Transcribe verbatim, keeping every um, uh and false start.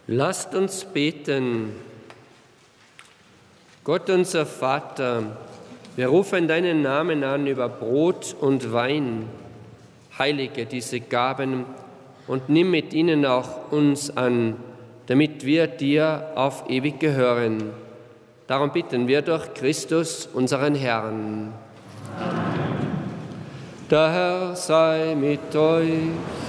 Lasst uns beten. Gott, unser Vater, wir rufen deinen Namen an über Brot und Wein. Heilige diese Gaben und nimm mit ihnen auch uns an, damit wir dir auf ewig gehören. Darum bitten wir durch Christus, unseren Herrn. Amen. Der Herr sei mit euch.